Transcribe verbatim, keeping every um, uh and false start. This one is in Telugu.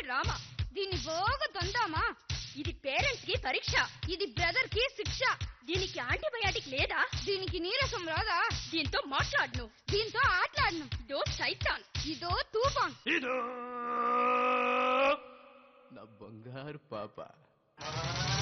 డ్రామా. దీన్ని బాగా తొందామా. ఇది పేరెంట్స్ కి పరీక్ష. ఇది బ్రదర్ కి శిక్ష. దీనికి యాంటీబయాటిక్ లేదా? దీనికి నీరసం రాదా? దీంతో మాట్లాడను, దీంతో ఆటలాడను. ఇదో సైతాన్, ఇదో తూఫాన్. నా బంగారు పాప.